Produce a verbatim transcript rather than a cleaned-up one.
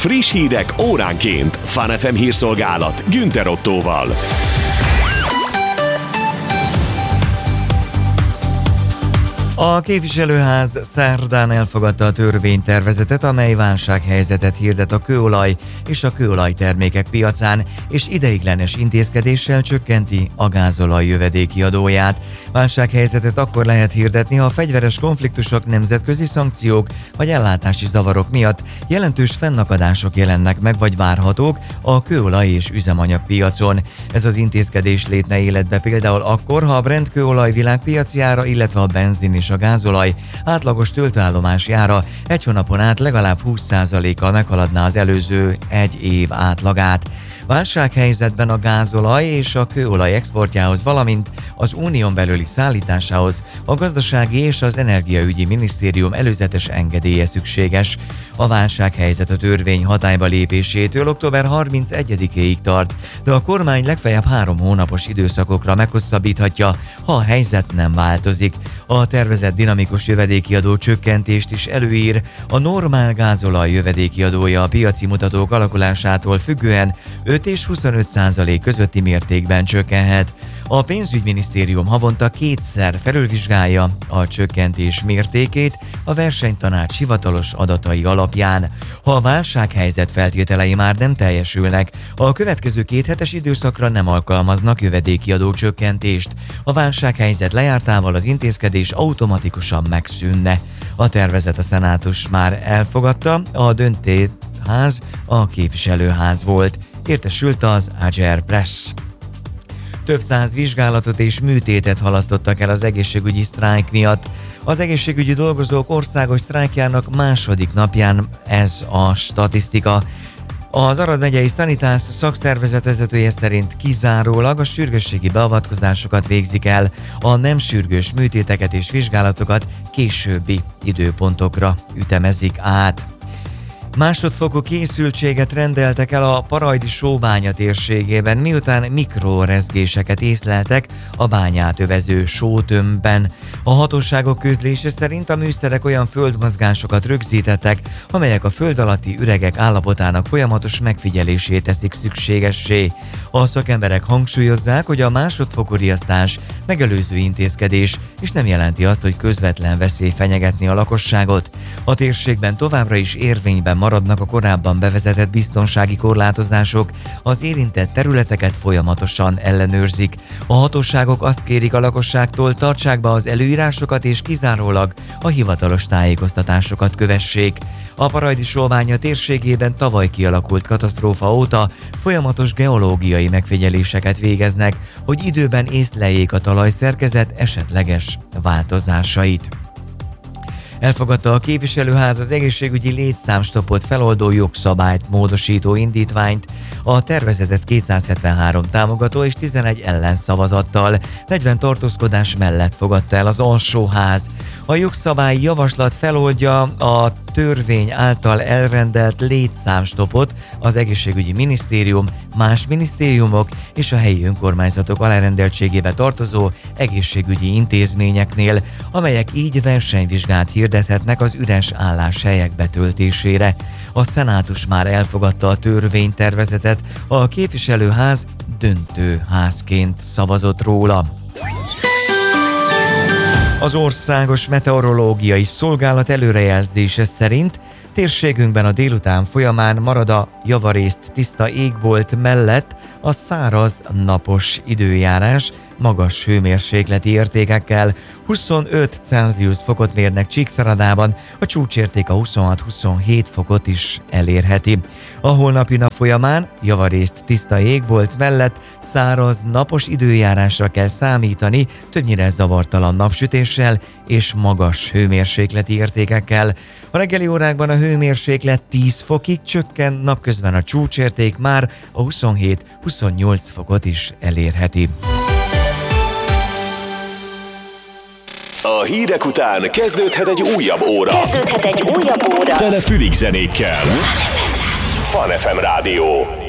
Friss hírek óránként. Fun ef em hírszolgálat Günther Ottóval. A képviselőház szerdán elfogadta a törvénytervezetet, amely válsághelyzetet hirdet a kőolaj és a kőolajtermékek piacán, és ideiglenes intézkedéssel csökkenti a gázolaj jövedéki adóját. Válsághelyzetet akkor lehet hirdetni, ha a fegyveres konfliktusok, nemzetközi szankciók vagy ellátási zavarok miatt jelentős fennakadások jelennek meg vagy várhatók a kőolaj és üzemanyagpiacon. Ez az intézkedés lépne életbe például akkor, ha a Brent kőolaj világpiaci ára, illetve a benzin és a gázolaj átlagos töltőállomási ára egy hónapon át legalább húsz százalékkal meghaladná az előző egy év átlagát. Válsághelyzetben a gázolaj és a kőolaj exportjához, valamint az unión belüli szállításához a Gazdasági és az Energiaügyi Minisztérium előzetes engedélye szükséges. A válsághelyzet a törvény hatályba lépésétől október harmincegyedikéig tart, de a kormány legfeljebb három hónapos időszakokra meghosszabbíthatja, ha a helyzet nem változik. A tervezett dinamikus jövedéki adó csökkentést is előír, a normál gázolaj jövedéki adója a piaci mutatók alakulásától függően öt és huszonöt százalék közötti mértékben csökkenhet. A pénzügyminisztérium havonta kétszer felülvizsgálja a csökkentés mértékét a versenytanács hivatalos adatai alapján. Ha a válsághelyzet feltételei már nem teljesülnek, a következő két hetes időszakra nem alkalmaznak jövedéki adócsökkentést. A válsághelyzet lejártával az intézkedés automatikusan megszűnne. A tervezet a szenátus már elfogadta, a döntőház a képviselőház volt. Értesült az Agere Press. Több száz vizsgálatot és műtétet halasztottak el az egészségügyi sztrájk miatt. Az egészségügyi dolgozók országos sztrájkjának második napján ez a statisztika. Az Arad megyei Szanitász szakszervezet vezetője szerint kizárólag a sürgősségi beavatkozásokat végzik el, a nem sürgős műtéteket és vizsgálatokat későbbi időpontokra ütemezik át. Másodfokú készültséget rendeltek el a Parajdi sóbánya térségében, miután mikrorezgéseket észleltek a bányát övező sótömbben. A hatóságok közlése szerint a műszerek olyan földmozgásokat rögzítettek, amelyek a föld alatti üregek állapotának folyamatos megfigyelését teszik szükségessé. A szakemberek hangsúlyozzák, hogy a másodfokú riasztás megelőző intézkedés, és nem jelenti azt, hogy közvetlen veszély fenyegetni a lakosságot. A térségben továbbra is érvényben maradnak a korábban bevezetett biztonsági korlátozások, az érintett területeket folyamatosan ellenőrzik. A hatóságok azt kérik a lakosságtól, tartsák be az előírásokat és kizárólag a hivatalos tájékoztatásokat kövessék. A Parajdi sóbánya térségében tavaly kialakult katasztrófa óta folyamatos geológiai megfigyeléseket végeznek, hogy időben észleljék a talajszerkezet esetleges változásait. Elfogadta a képviselőház az egészségügyi létszámstoppot feloldó jogszabályt módosító indítványt, a tervezetet kétszázhetvenhárom támogató és tizenegy ellenszavazattal, negyven tartózkodás mellett fogadta el az alsóház. A jogszabály javaslat feloldja a törvény által elrendelt létszámstoppot az egészségügyi minisztérium, más minisztériumok és a helyi önkormányzatok alárendeltségébe tartozó egészségügyi intézményeknél, amelyek így versenyvizsgát hirdethetnek az üres álláshelyek betöltésére. A szenátus már elfogadta a törvénytervezetet, a képviselőház döntőházként szavazott róla. Az Országos Meteorológiai Szolgálat előrejelzése szerint térségünkben a délután folyamán marad a javarészt tiszta égbolt mellett a száraz, napos időjárás magas hőmérsékleti értékekkel. huszonöt Celsius fokot mérnek Csíkszeredában, a csúcsérték a huszonhat-huszonhét fokot is elérheti. A holnapi nap folyamán javarészt tiszta égbolt mellett száraz, napos időjárásra kell számítani, többnyire zavartalan napsütéssel és magas hőmérsékleti értékekkel. A reggeli órákban a hőmérséklet tíz fokig csökken, napközben a csúcsérték már a huszonhét-huszonnyolc fokot is elérheti. A hírek után kezdődhet egy újabb óra. Kezdődhet egy újabb óra. Tele fülig zenékkel. Fun ef em Rádió.